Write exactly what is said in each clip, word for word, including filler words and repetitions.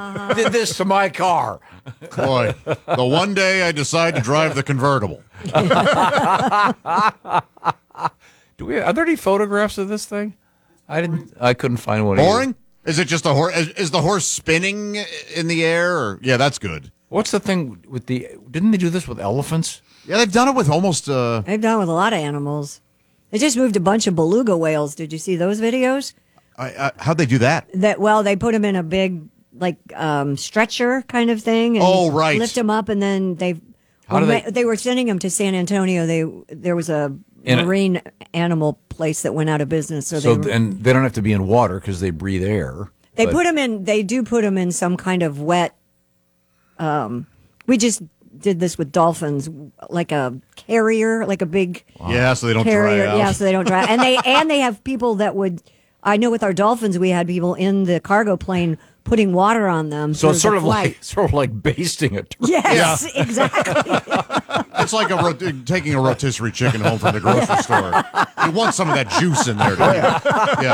uh-huh. did this to my car. Boy, the one day I decide to drive the convertible. Do we? Are there any photographs of this thing? I didn't. I couldn't find one. Boring? Either. Is it just a horse? Is, is the horse spinning in the air? Or, yeah, that's good. What's the thing with the? Didn't they do this with elephants? Yeah, they've done it with almost. Uh, they've done it with a lot of animals. They just moved a bunch of beluga whales. Did you see those videos? I, I, how'd they do that? That well, they put them in a big like um, stretcher kind of thing. And oh, right. Lift them up, and then they. How do they? They were sending them to San Antonio. They there was a in marine a, animal place that went out of business. So, so they, and they don't have to be in water because they breathe air. They but. put them in. They do put them in some kind of wet. Um, we just did this with dolphins, like a carrier, like a big wow. yeah, so they don't carrier. dry out. Yeah, so they don't dry. And they and they have people that would. I know with our dolphins, we had people in the cargo plane putting water on them. So it's sort of flight. like sort of like basting a turkey. Yes, yeah. exactly. It's like a rot- taking a rotisserie chicken home from the grocery store. You want some of that juice in there, don't you?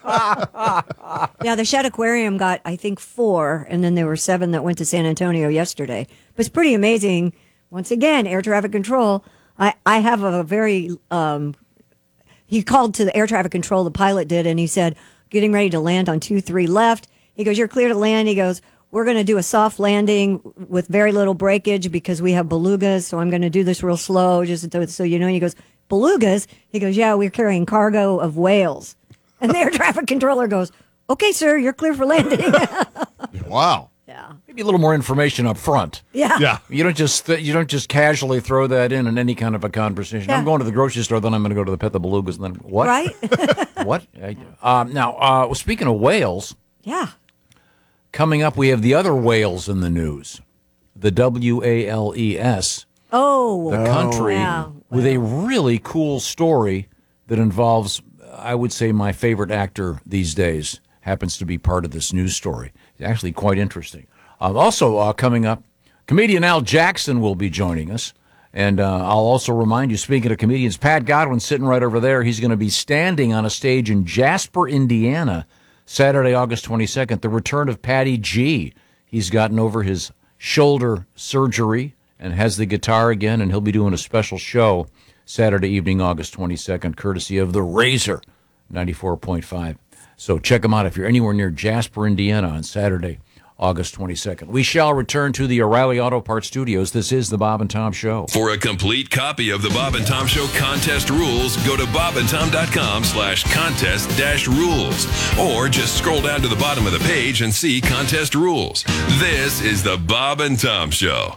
Yeah. Yeah, the Shedd Aquarium got, I think, four, and then there were seven that went to San Antonio yesterday. But it's pretty amazing. Once again, air traffic control. I, I have a very... Um, he called to the air traffic control, the pilot did, and he said, getting ready to land on two three left. He goes, you're clear to land. He goes, we're going to do a soft landing with very little breakage because we have belugas, so I'm going to do this real slow, just to, so you know. And he goes, belugas? He goes, yeah, we're carrying cargo of whales. And the air traffic controller goes, okay, sir, you're clear for landing. Wow. Yeah. Maybe a little more information up front. Yeah. Yeah. You don't just th- you don't just casually throw that in in any kind of a conversation. Yeah. I'm going to the grocery store, then I'm going to go to the Pet the Belugas, and then what? Right. What? Um, now, uh, speaking of whales. Yeah. Coming up, we have the other whales in the news. The W A L E S. Oh. The country yeah. with a really cool story that involves, I would say, my favorite actor these days happens to be part of this news story. It's actually quite interesting. Uh, also uh, coming up, comedian Al Jackson will be joining us. And uh, I'll also remind you, speaking of comedians, Pat Godwin sitting right over there. He's going to be standing on a stage in Jasper, Indiana, Saturday, August twenty-second, the return of Patty G. He's gotten over his shoulder surgery and has the guitar again, and he'll be doing a special show Saturday evening, August twenty-second, courtesy of the Razor ninety-four point five. So check him out if you're anywhere near Jasper, Indiana on Saturday, August twenty-second. We shall return to the O'Reilly Auto Parts Studios. This is the Bob and Tom Show. For a complete copy of the Bob and Tom Show contest rules, go to bobandtom.com slash contest dash rules. Or just scroll down to the bottom of the page and see contest rules. This is the Bob and Tom Show.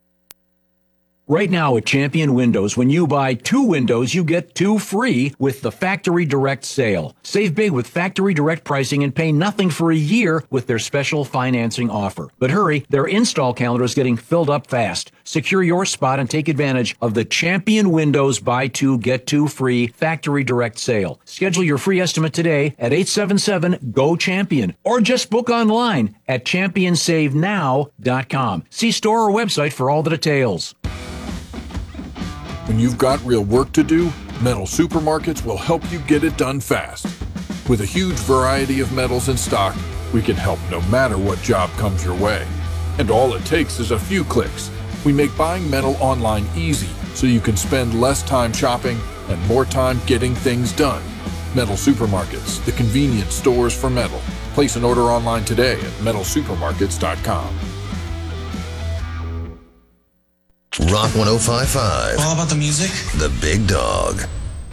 Right now at Champion Windows, when you buy two windows, you get two free with the Factory Direct sale. Save big with Factory Direct pricing and pay nothing for a year with their special financing offer. But hurry, their install calendar is getting filled up fast. Secure your spot and take advantage of the Champion Windows buy two, get two free Factory Direct sale. Schedule your free estimate today at eight seven seven, G O CHAMPION or just book online at champion save now dot com. See store or website for all the details. When you've got real work to do, Metal Supermarkets will help you get it done fast. With a huge variety of metals in stock, we can help no matter what job comes your way. And all it takes is a few clicks. We make buying metal online easy so you can spend less time shopping and more time getting things done. Metal Supermarkets, the convenient stores for metal. Place an order online today at metal supermarkets dot com. Rock one oh five point five. All about the music. The Big Dog.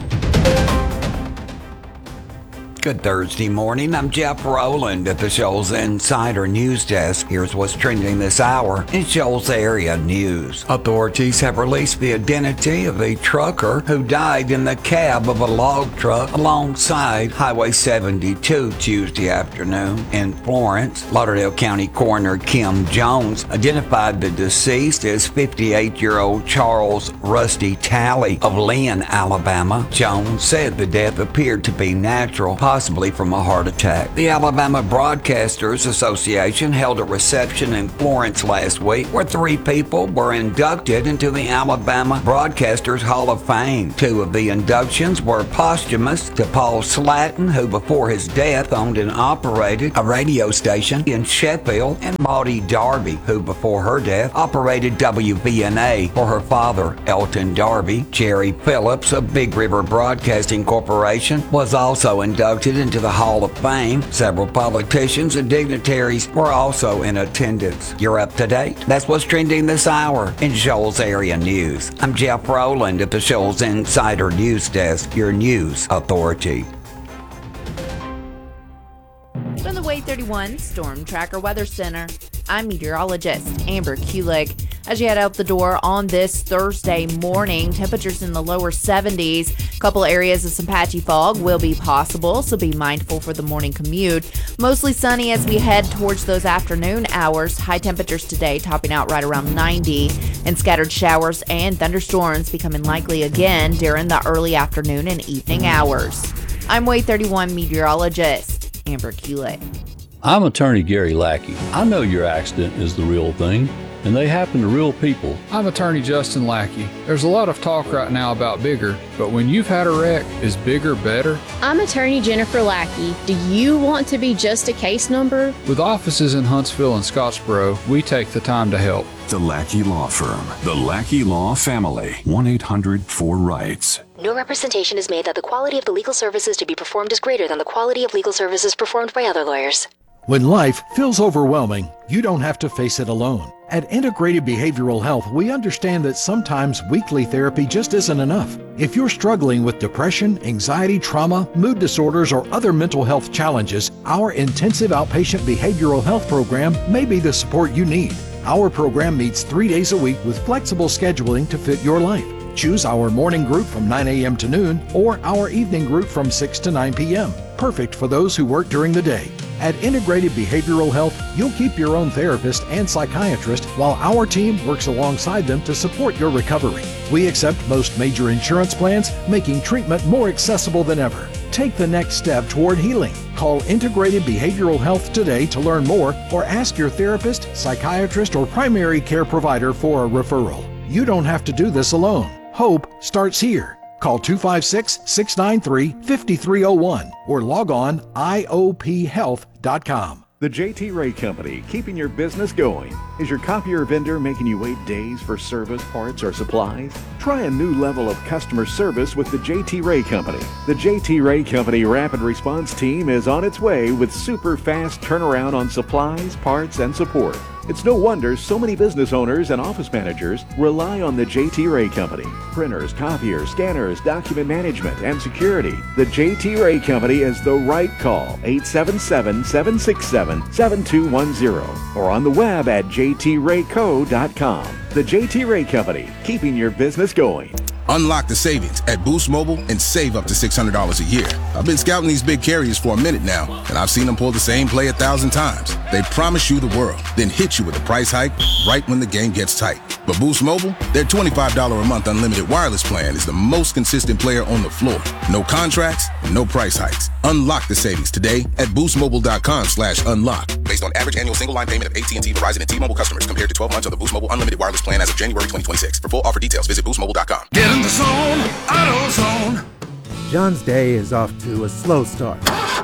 Good Thursday morning. I'm Jeff Rowland at the Shoals Insider News Desk. Here's what's trending this hour in Shoals area news. Authorities have released the identity of a trucker who died in the cab of a log truck alongside Highway seventy-two Tuesday afternoon in Florence. Lauderdale County Coroner Kim Jones identified the deceased as fifty-eight-year-old Charles Rusty Talley of Lynn, Alabama. Jones said the death appeared to be natural, possibly possibly from a heart attack. The Alabama Broadcasters Association held a reception in Florence last week where three people were inducted into the Alabama Broadcasters Hall of Fame. Two of the inductions were posthumous to Paul Slatton, who before his death owned and operated a radio station in Sheffield, and Maudie Darby, who before her death operated W V N A for her father, Elton Darby. Jerry Phillips of Big River Broadcasting Corporation was also inducted into the Hall of Fame. Several politicians and dignitaries were also in attendance. You're up to date. That's what's trending this hour in Shoals Area News. I'm Jeff Rowland at the Shoals Insider News Desk, your news authority. From the Wave thirty-one Storm Tracker Weather Center, I'm meteorologist Amber Kulik. As you head out the door on this Thursday morning, temperatures in the lower seventies. A couple areas of some patchy fog will be possible, so be mindful for the morning commute. Mostly sunny as we head towards those afternoon hours. High temperatures today topping out right around ninety, and scattered showers and thunderstorms becoming likely again during the early afternoon and evening hours. I'm Wave thirty-one meteorologist Amber Kulik. I'm attorney Gary Lackey. I know your accident is the real thing, and they happen to real people. I'm attorney Justin Lackey. There's a lot of talk right now about bigger, but when you've had a wreck, is bigger better? I'm attorney Jennifer Lackey. Do you want to be just a case number? With offices in Huntsville and Scottsboro, we take the time to help. The Lackey Law Firm. The Lackey Law Family. one eight hundred four rights. No representation is made that the quality of the legal services to be performed is greater than the quality of legal services performed by other lawyers. When life feels overwhelming, you don't have to face it alone. At Integrated Behavioral Health, we understand that sometimes weekly therapy just isn't enough. If you're struggling with depression, anxiety, trauma, mood disorders, or other mental health challenges, our intensive outpatient behavioral health program may be the support you need. Our program meets three days a week with flexible scheduling to fit your life. Choose our morning group from nine a.m. to noon or our evening group from six to nine p.m. Perfect for those who work during the day. At Integrated Behavioral Health, you'll keep your own therapist and psychiatrist while our team works alongside them to support your recovery. We accept most major insurance plans, making treatment more accessible than ever. Take the next step toward healing. Call Integrated Behavioral Health today to learn more or ask your therapist, psychiatrist, or primary care provider for a referral. You don't have to do this alone. Hope starts here. Call two five six, six nine three, five three zero one or log on I O P health dot com. The J T Ray Company, keeping your business going. Is your copier vendor making you wait days for service, parts, or supplies? Try a new level of customer service with the J T Ray Company. The J T Ray Company Rapid Response Team is on its way with super fast turnaround on supplies, parts, and support. It's no wonder so many business owners and office managers rely on the J T Ray Company. Printers, copiers, scanners, document management, and security. The J T Ray Company is the right call. eight seven seven, seven six seven, seven two one zero or on the web at j t ray co dot com. The J T Ray Company, keeping your business going. Unlock the savings at Boost Mobile and save up to six hundred dollars a year. I've been scouting these big carriers for a minute now, and I've seen them pull the same play a thousand times. They promise you the world, then hit you with a price hike right when the game gets tight. But Boost Mobile, their twenty-five dollars a month unlimited wireless plan is the most consistent player on the floor. No contracts, no price hikes. Unlock the savings today at boostmobile.com slash unlock. Based on average annual single line payment of A T and T, Verizon, and T-Mobile customers compared to twelve months of the Boost Mobile unlimited wireless plan as of January twenty twenty-six. For full offer details, visit boost mobile dot com. Get in the zone, AutoZone. John's day is off to a slow start.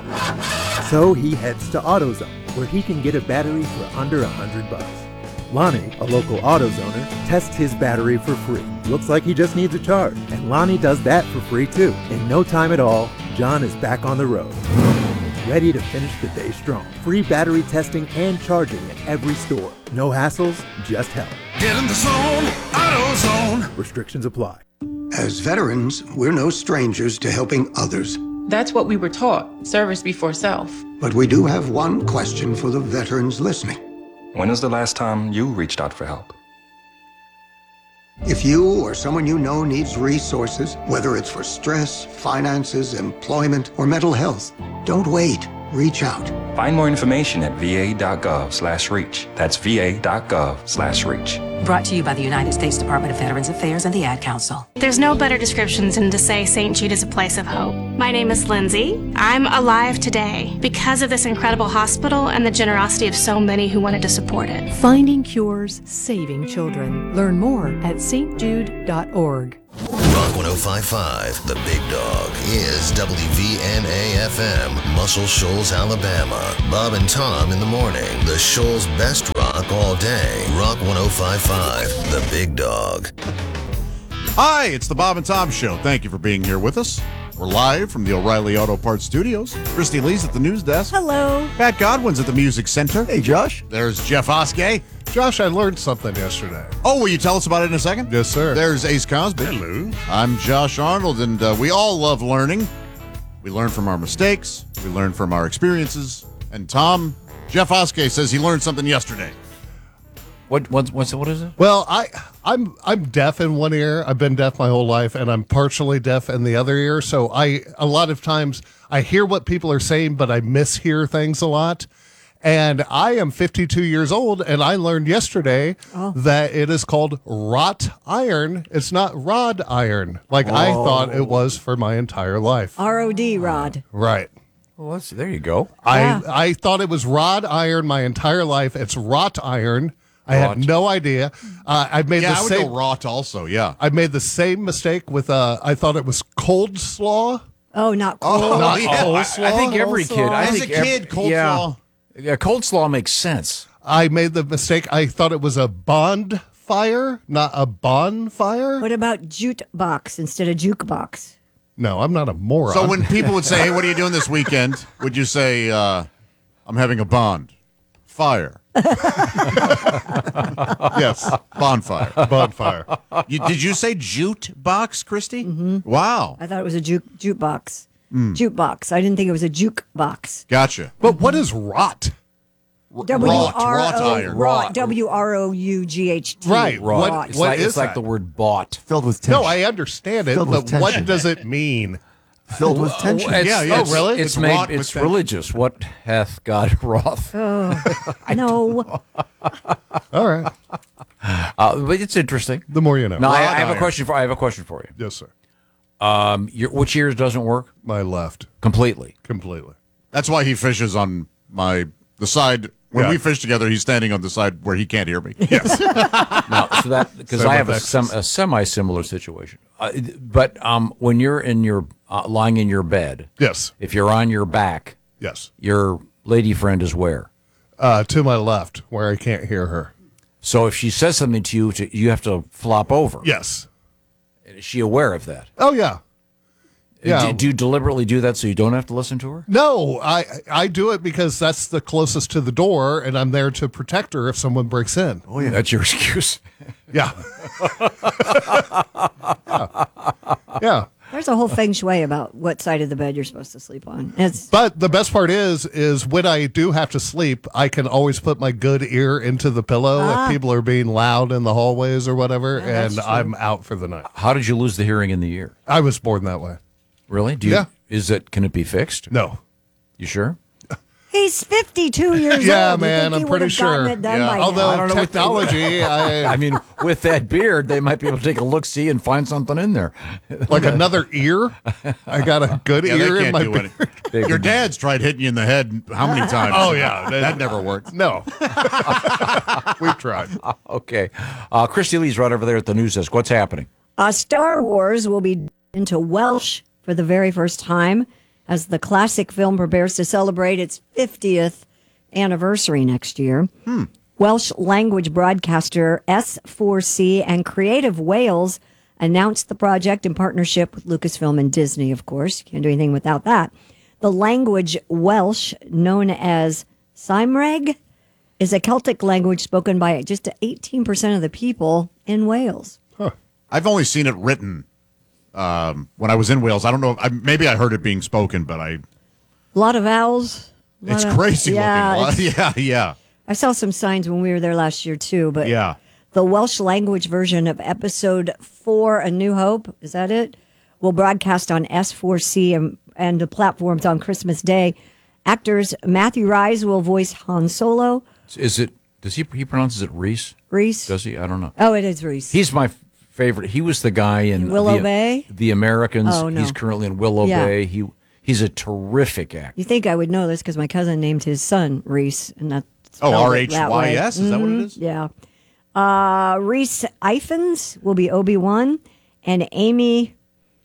So he heads to AutoZone, where he can get a battery for under a hundred bucks. Lonnie, a local AutoZoner, tests his battery for free. Looks like he just needs a charge, and Lonnie does that for free too. In no time at all, John is back on the road, ready to finish the day strong. Free battery testing and charging at every store. No hassles, just help. Get in the zone, AutoZone. Restrictions apply. As veterans, we're no strangers to helping others. That's what we were taught, service before self. But we do have one question for the veterans listening. When was the last time you reached out for help? If you or someone you know needs resources, whether it's for stress, finances, employment, or mental health, don't wait. reach out. Find more information at va.gov slash reach. That's va.gov slash reach. Brought to you by the United States Department of Veterans Affairs and the Ad Council. There's no better description than to say Saint Jude is a place of hope. My name is Lindsay. I'm alive today because of this incredible hospital and the generosity of so many who wanted to support it. Finding cures, saving children. Learn more at s t jude dot org. Rock one oh five point five, The Big Dog, is W V N A F M, Muscle Shoals, Alabama. Bob and Tom in the morning. The Shoals' best rock all day. Rock one oh five point five, The Big Dog. Hi, it's the Bob and Tom Show. Thank you for being here with us. We're live from the O'Reilly Auto Parts Studios. Christy Lee's at the news desk. Hello. Pat Godwin's at the Music Center. Hey, Josh. There's Jeff Oskey. Josh, I learned something yesterday. Oh, will you tell us about it in a second? Yes, sir. There's Ace Cosby. Hello. I'm Josh Arnold, and uh, we all love learning. We learn from our mistakes. We learn from our experiences. And Tom, Jeff Oskey says he learned something yesterday. What what's, what's what is it? Well, I I'm I'm deaf in one ear. I've been deaf my whole life, and I'm partially deaf in the other ear. So I a lot of times I hear what people are saying, but I mishear things a lot. And I am fifty-two years old, and I learned yesterday Oh. that it is called wrought iron. It's not rod iron, like I Oh. thought it was for my entire life. R O D, Rod. Right. Well, let's, there you go. Yeah. I I thought it was rod iron my entire life. It's wrought iron. I Wrought. had no idea. Uh, I made Yeah, the I would same. go wrought also, yeah. I made the same mistake with. Uh, I thought it was cold slaw. Oh, not cold. Oh, Not yeah. coleslaw? I think every kid. I As think a every- kid, cold yeah, slaw. Yeah, cold slaw makes sense. I made the mistake. I thought it was a bond fire, not a bonfire. What about jute box instead of jukebox? No, I'm not a moron. So when people would say, hey, what are you doing this weekend? Would you say, uh, I'm having a bond? Fire. Yes, Bonfire. bonfire. You, did you say jute box, Christy? Mm-hmm. Wow. I thought it was a juke jukebox. Mm. Jukebox. I didn't think it was a jukebox. Gotcha. But what is rot? W Wrought, R wrought O iron. Wrought. W R O U G H T. Right. What- Wrought. It's what like is it's like that? the word bought. Filled with tension. No, I understand it, Filled with but what tension. does it mean? Filled with tension. It's, Yeah, yeah, it's- really? It's, It's made. wrought with It's tension. religious. What hath God wrought? Oh, no. All right. Uh, but it's interesting. The more you know. Now, I, I Wrought have a iron. question for. I have a question for you. Yes, sir. Um, your, which ears doesn't work My left. completely? Completely. That's why he fishes on my the side. When Yeah. we fish together, he's standing on the side where he can't hear me. Yes. No, so that because Same I have with a, sem, exes. a semi-similar situation. Uh, but um, when you're in your uh, lying in your bed, Yes. if you're on your back, Yes. your lady friend is where? Uh, to my left, where I can't hear her. So if she says something to you, to, you have to flop over. Yes. Is she aware of that? Oh, yeah. Yeah. Do, do you deliberately do that so you don't have to listen to her? No, I I do it because that's the closest to the door, and I'm there to protect her if someone breaks in. Oh yeah, that's your excuse. Yeah. yeah. Yeah. There's a whole feng shui about what side of the bed you're supposed to sleep on. It's But the best part is, is when I do have to sleep, I can always put my good ear into the pillow Ah. if people are being loud in the hallways or whatever, Yeah, that's and true. I'm out for the night. How did you lose the hearing in the ear? I was born that way. Really? Do you, Yeah. Is it? Can it be fixed? No. You sure? he's fifty-two years Yeah, old. You man, think he I'm would pretty have gotten sure. it done Yeah. by now. Although I don't know what they- technology, I, I mean, with that beard, they might be able to take a look, see, and find something in there. like another ear. I got a good Yeah, they ear in can't my do beard. it. Your dad's tried hitting you in the head how many times? Oh, yeah. That never worked. No. We've tried. Okay. Uh, Christy Lee's right over there at the news desk. What's happening? Uh, Star Wars will be into Welsh for the very first time as the classic film prepares to celebrate its fiftieth anniversary next year. Hmm. Welsh language broadcaster S four C and Creative Wales announced the project in partnership with Lucasfilm and Disney, of course. You can't do anything without that. The language Welsh, known as Cymraeg, is a Celtic language spoken by just eighteen percent of the people in Wales. I've only seen it written um, when I was in Wales. I don't know. If, I, maybe I heard it being spoken, but I. A lot of vowels. a lot It's of- crazy yeah, looking. it's- Yeah, yeah, I saw some signs when we were there last year too, but yeah. the Welsh language version of episode four, A New Hope, is that it? Will broadcast on S four C and, and the platforms on Christmas Day. Actors Matthew Rhys will voice Han Solo. Is it? Does he? He pronounces it Reese. Reese. Does he? I don't know. Oh, it is Reese. He's my favorite. He was the guy in Willow the, Bay? The Americans. Oh, no. He's currently in Willow Yeah. Bay. He he's a terrific actor. You think I would know this because my cousin named his son Reese, and that's Oh, spelled R it H that Y way. S? Is that what it Mhm, is? Yeah. Uh, Reese Ifans will be Obi-Wan, and Amy,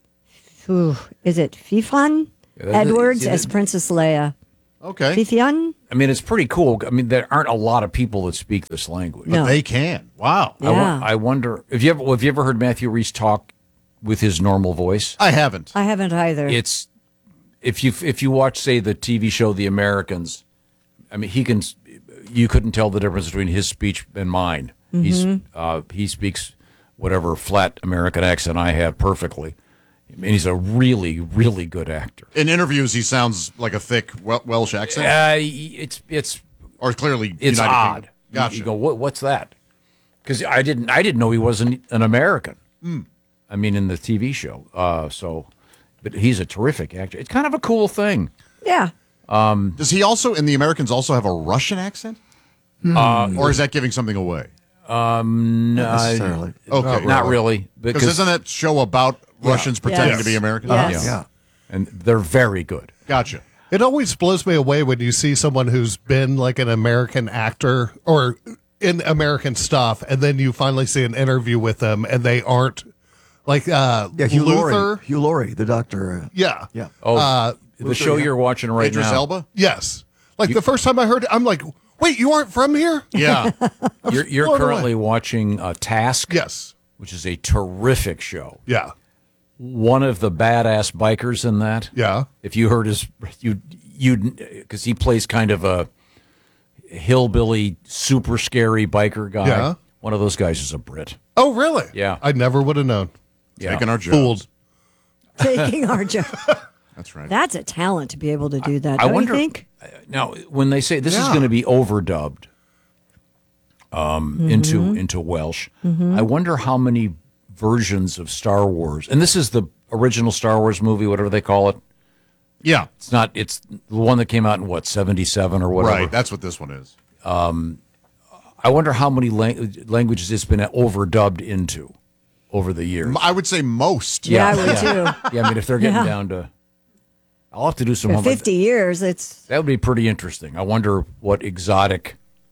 ooh, is it Fifan that- Edwards see, as that- Princess Leia. Okay. Fifian? I mean, it's pretty cool. I mean, there aren't a lot of people that speak this language, No. But they can. Wow. I, wo- I wonder if you ever have you ever heard Matthew Reese talk with his normal voice? I haven't. I haven't either. It's if you if you watch, say, the T V show The Americans. I mean, he can. You couldn't tell the difference between his speech and mine. He's Mhm. uh, he speaks whatever flat American accent I have perfectly. I mean, he's a really, really good actor. In interviews, he sounds like a thick Wel- Welsh accent. Uh, it's it's or clearly it's United odd. Kingdom. Gotcha. You go, what, what's that? Because I didn't I didn't know he wasn't an American. Hmm. I mean, in the T V show. Uh, so, but he's a terrific actor. It's kind of a cool thing. Yeah. Um, Does he also, in The Americans, also have a Russian accent? Uh, or is that giving something away? Um, Not no, necessarily. uh, Okay. not really. Because isn't that show about Yeah. Russians pretending Yes. to be Americans? Yes. Yeah. And they're very good. Gotcha. It always blows me away when you see someone who's been like an American actor or in American stuff, and then you finally see an interview with them, and they aren't like uh, Yeah, Hugh Luther. Laurie. Hugh Laurie, the doctor. Uh, Yeah, yeah. Oh, Uh, the show you're watching right Idris now. Elba? Yes. Like the first time I heard it, I'm like, wait, you aren't from here? Yeah. You're, you're blown currently away. watching uh, Task. Yes. Which is a terrific show. Yeah. One of the badass bikers in that. Yeah. If you heard his, you you because he plays kind of a hillbilly, super scary biker guy. Yeah. One of those guys is a Brit. Oh, really? Yeah. I never would have known. Yeah. Taking our jobs. Fooled. Taking our job. That's right. That's a talent to be able to do that. I don't wonder. you think? Now, when they say this is Yeah. going to be overdubbed um, Mhm. into into Welsh, Mhm. I wonder how many versions of Star Wars, and this is the original Star Wars movie, whatever they call it. Yeah, it's not. It's the one that came out in what seventy-seven or whatever. Right. That's what this one is. Um, I wonder how many lang- languages it's been overdubbed into over the years. I would say most. Yeah, I would too. Yeah, I mean, if they're getting Yeah. down to, I'll have to do some For homework. fifty years, it's That would be pretty interesting. I wonder what exotic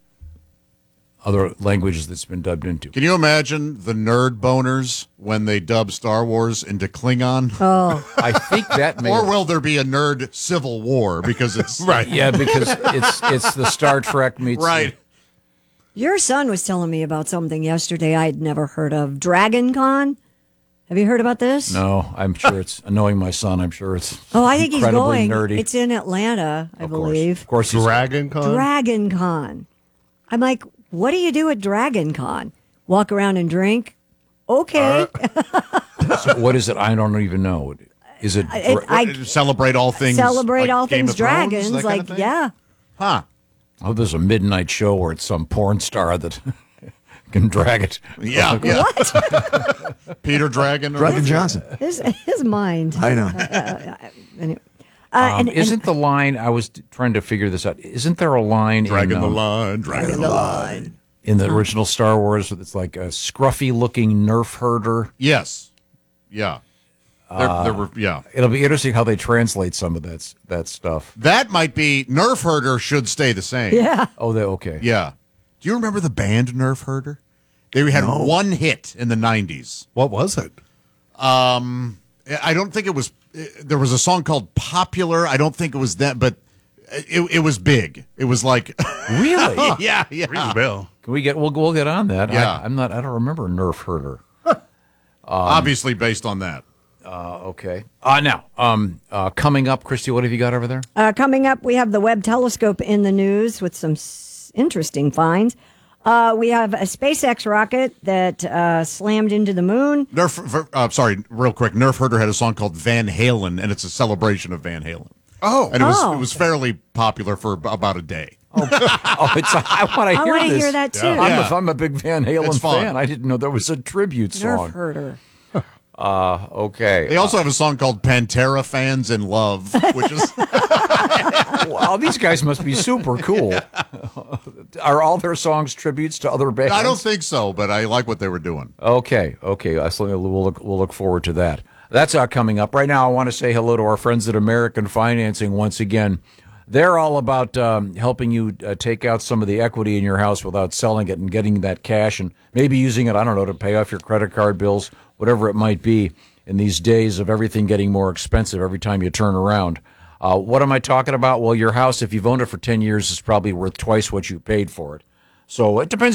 other languages that's been dubbed into. Can you imagine the nerd boners when they dub Star Wars into Klingon? Oh. I think that may. Or will there be a nerd civil war because it's Right. Yeah, because it's it's the Star Trek meets right. Your son was telling me about something yesterday I'd never heard of. Dragon Con. Have you heard about this? No, I'm sure it's annoying my son. I'm sure it's Oh, I think he's incredibly going. nerdy. It's in Atlanta, I Of course. believe. Of course, he's- Dragon Con. Dragon Con. I'm like, what do you do at Dragon Con? Walk around and drink? Okay. So what is it? I don't even know. Is it? It- I- celebrate all things? Celebrate like all Game things of Thrones, dragons. that kind Like, of thing? yeah. Huh. Oh, there's a midnight show where it's some porn star that can drag it. Yeah, yeah. Peter Dragon. or- Dragon Johnson. His, his mind. I know. Uh, uh, anyway. Uh, Um, and, and- isn't the line? I was t- trying to figure this out. Isn't there a line? Dragon in, the um, line, dragon the line. in the original Star Wars? It's like a scruffy-looking Nerf herder. Yes. Yeah. There, Uh, there were, yeah. It'll be interesting how they translate some of that s- that stuff. That might be Nerf Herder should stay the same. Yeah. Oh, they okay. Yeah. Do you remember the band Nerf Herder? They had No. one hit in the nineties. What was it? Um, I don't think it was. There was a song called "Popular." I don't think it was that, but it it was big. It was like Really? yeah, yeah. Rings a bell. Can we get? We'll we'll get on that. Yeah. I, I'm not. I don't remember Nerf herder. Obviously based on that. Uh, okay. Uh, now, um, uh, coming up, Christy, what have you got over there? Uh, coming up, we have the Webb Telescope in the news with some s- interesting finds. Uh, we have a SpaceX rocket that uh, slammed into the moon. Nerf. Uh, sorry, real quick. Nerf Herder had a song called Van Halen, and it's a celebration of Van Halen. Oh, and it was Oh. it was fairly popular for ab- about a day. Oh, it's. I want to I hear wanna this. hear that, too. I'm, Yeah. a, I'm a big Van Halen It's fun. fan. I didn't know there was a tribute Nerf song. herder. Uh, okay. They also have a song called Pantera Fans in Love, which is Wow, these guys must be super cool. Are all their songs tributes to other bands? I don't think so, but I like what they were doing. Okay, okay. Uh, So we'll look, we'll look forward to that. That's uh, coming up. Right now, I want to say hello to our friends at American Financing once again. They're all about um, helping you uh, take out some of the equity in your house without selling it and getting that cash and maybe using it, I don't know, to pay off your credit card bills, whatever it might be in these days of everything getting more expensive every time you turn around. Uh, what am I talking about? Well, your house, if you've owned it for ten years, is probably worth twice what you paid for it. So it depends